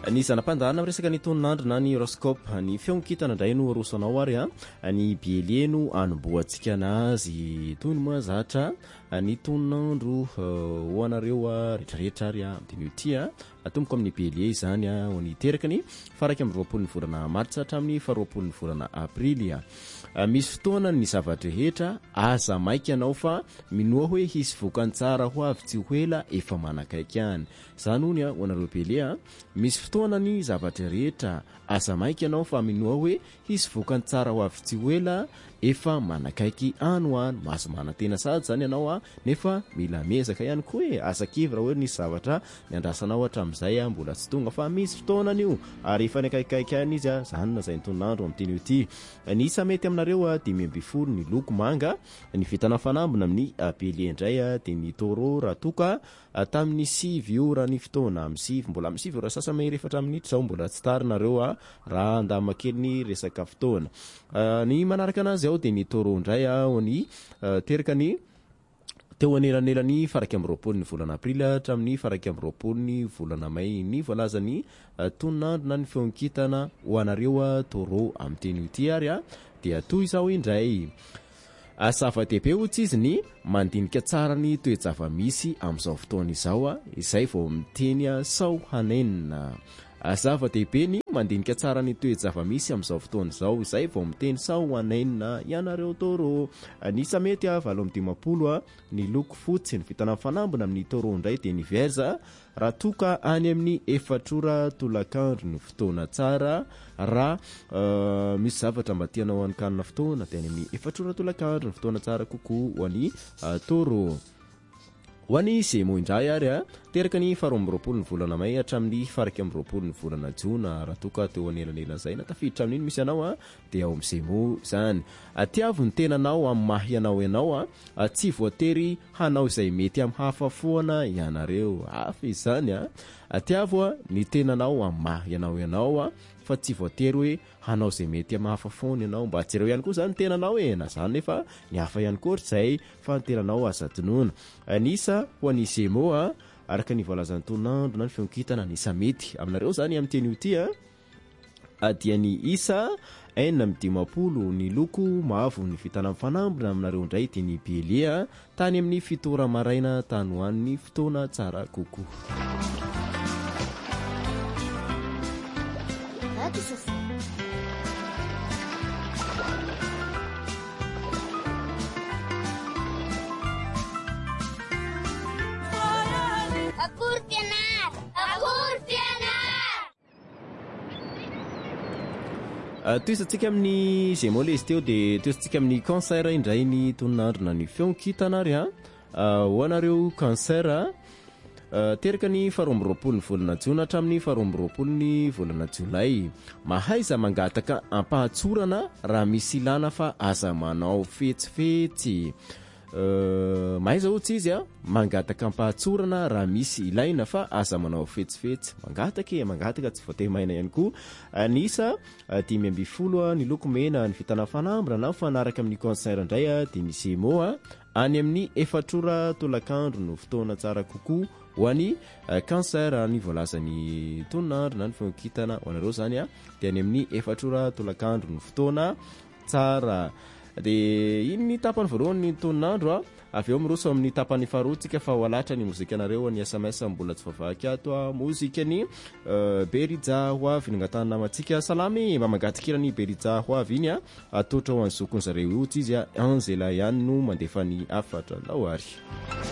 Ny zanam-pandaharana resaka ny toninandro na ny horoscope, ny feonkitana indray no rosanao ary ny Bélier no anomboantsika anazy toy ny mahazatra ny toninandro ho anareo rehetrarehetra ary amin'ny ity atomboka amin'ny Bélier izany ho ny terakany faraka amin'ny 20 ny volana martsa hatramin'ny 20 ny volana aprily. Misy fotoana ny zavatra rehetra aza maika anao fa minoa hoe hisy vokany tsara ho avy tsy ho ela efa manakaiky any. Zany hony ho anareo Bélier misy fotoana ny zavatra rehetra aza maika anao fa minoa hoe hisy vokany tsara ho avy tsy ho ela efa manakaiky any ho any. Maso manantena sady zany ianao nefa mila mezaka ihany koa hoe asa-kivy raha hoe nisy zavatra niandrasanao hatramin'izay mbola tsy tonga fa misy fotoana io ary efa nikaikaiky any izy zany na zay ny toninandro amin'ny teny ity. Ny isa mety aminareo 10 ny loko manga, ny vitana fanambina amin'ny Bélier indray dia ny Taureau raha toka tamin'ny 7 ora ny fotoana amin'ny 7 mbola amin'ny 7 ora sasa mery efatra minitra zao mbola tsy tarinareo raha andama kely ny resaka fotoana. Ny manaraka anazy ao dia ny Taureau indray ny teraka ny teo anelanelany faraka amin'ny 20 ny volana aprily hatramin'ny faraka amin'ny 20 ny volana may ny voalaza ny toninandro na ny feonkitana ho anareo Taureau amin'ny teny ity ary dia toy izao indray. Zava-dehibe ohatsy izy ny mandinika tsara ny toe-java-misy amin'izao fotoana izao izay vao miteny sao hanenina. Zava-dehibe ny mandinika tsara ny toe-java-misy amin'izao fotoana izao izay vao miteny sao hanenina ianareo Taureau. Ny isa mety 20 ny loko fotsy, ny vitana fanambina amin'ny Taureau indray dia ny Vierge raha toka any amin'ny 4 ora tolakandro ny fotoana tsara raha misy zavatra mba tianao ankanina fotoana dia any amin'ny 4 ora tolakandro ny fotoana tsara kokoa ho an'ny Taureau. Ho an'ny Gémeaux indray ary teraka ny 12 ny volana may hatramin'ny faraka amin'ny 20 ny volana Jona raha toka teo anelanelana izay na tafiditra amin'iny misy anao dia ao amin'ny Gémeaux zany. Tiavo ny tenanao amin'ny maha ianao tsy voatery hanao izay mety amin'ny hafa foana ianareo hafa izany tiavo ny tenanao amin'ny maha ianao fa tsy voatery hoe hanao izay mety amin'ny hafa foana ianao mba tsy ireo ihany koa zany tenanao na zany nefa ny hafa ihany koa izay fa ny tenanao azadinoana. Ny isa ho an'ny Gémeaux araka ny voalazan'ny toninandro na ny feonkitana ny isa mety aminareo zany amin'ny teny ity dia ny isa 50 ny loko mavo, ny vitana amin'ny fanambina aminareo indray dia ny Bélier tany amin'ny 7 ora maraina tany ho an'ny fotoana tsara kokoa. Toisantsika amin'ny Gémeaux le izy teo dia toisantsika amin'ny Cancer indray ny toninandro na ny feonkitana ary ho anareo Cancer teraka ny 12 ny volana Jona hatramin'ny 12 ny volana Jolay. Mahaiza mangataka ampahatsorana raha misy ilana fa aza manao fetsifetsy. Mahaiza ohatsy izy mangataka ampahatsorana raha misy ilaina fa aza manao fetsifetsy. Mangataka tsy voatery maina ihany koa. Ny isa 10 ny loko mena, ny vitana fanambina na fanaraka amin'ny Cancer indray dia ny Gémeaux any amin'ny 4 ora tolakandro no fotoana tsara kokoa ho an'ny Cancer ny voalazan'ny toninandro na ny feonkitana ho anareo zany dia any amin'ny 4 ora tolakandro no fotoana tsara. Dia iny ny tapany voalohany ny toninandro avy eo miroso amin'ny tapany faharoatsika fa ho alatra ny mozika anareo ny SMS mbola tsy vavaky ato mozika ny Berija ho avy nangatana namatsika salamy mamagatsikira ny Berija ho avy iny atotra ho an'ny zokony zareo ohatsy izy Angela ihany no mandefa ny afatra lao ary.